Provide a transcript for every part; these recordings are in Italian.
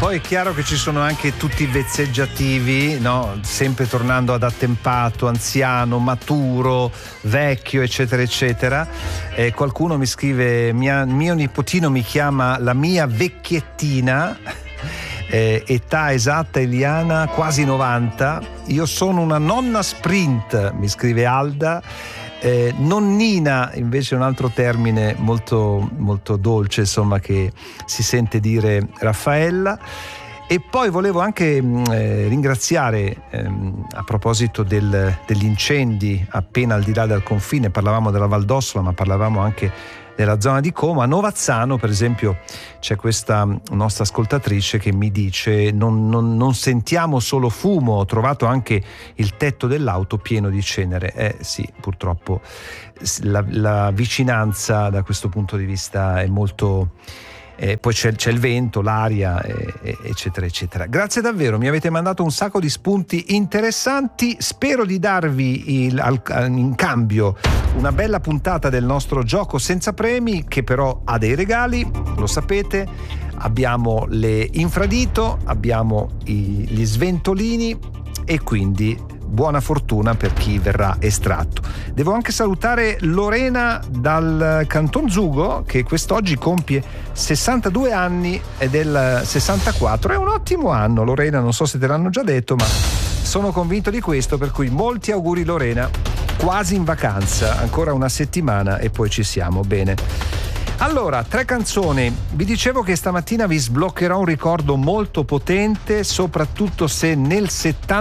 Poi è chiaro che ci sono anche tutti i vezzeggiativi, no? Sempre tornando ad attempato, anziano, maturo, vecchio, eccetera eccetera. Qualcuno mi scrive: mio nipotino mi chiama la mia vecchiettina. Età esatta Eliana quasi 90. Io sono una nonna sprint, mi scrive Alda. Nonnina invece è un altro termine molto, molto dolce, insomma, che si sente dire Raffaella. E poi volevo anche ringraziare, a proposito degli incendi appena al di là del confine, parlavamo della Val d'Ossola ma parlavamo anche nella zona di Como. A Novazzano per esempio c'è questa nostra ascoltatrice che mi dice: non sentiamo solo fumo, ho trovato anche il tetto dell'auto pieno di cenere. Sì, purtroppo la vicinanza da questo punto di vista è molto... poi c'è il vento, l'aria, eccetera eccetera. Grazie davvero, mi avete mandato un sacco di spunti interessanti. Spero di darvi in cambio una bella puntata del nostro gioco senza premi, che però ha dei regali, lo sapete. Abbiamo le infradito, abbiamo gli sventolini e quindi buona fortuna per chi verrà estratto. Devo anche salutare Lorena dal Canton Zugo, che quest'oggi compie 62 anni, è del 64. È un ottimo anno, Lorena, non so se te l'hanno già detto, ma sono convinto di questo, per cui molti auguri Lorena. Quasi in vacanza, ancora una settimana e poi ci siamo. Bene. Allora, 3 canzoni. Vi dicevo che stamattina vi sbloccherò un ricordo molto potente, soprattutto se nel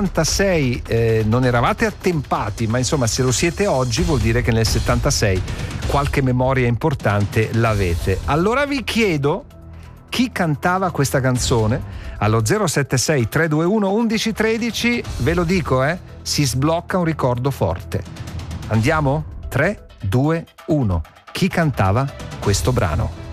76 non eravate attempati, ma insomma se lo siete oggi vuol dire che nel 76 qualche memoria importante l'avete. Allora vi chiedo chi cantava questa canzone allo 076 321 1113, ve lo dico, si sblocca un ricordo forte. Andiamo? 3, 2, 1. Chi cantava questo brano?